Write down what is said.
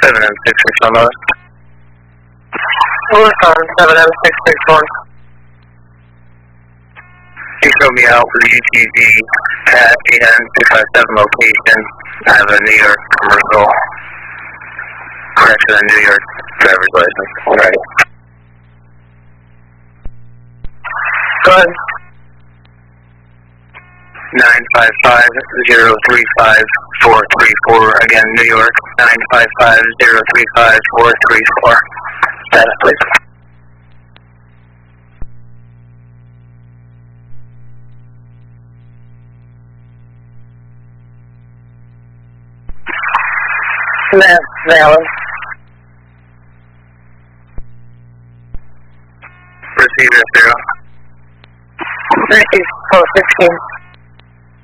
7M661. Luzon 7M661. You show me out for the UTV at 8N257 location. I have a New York commercial. Correction, a New York driver's license. Alright. Go ahead. 955-035-434. Again, New York. 955-035-434. Status, please. That's valid. Receiver 0. Receive 416.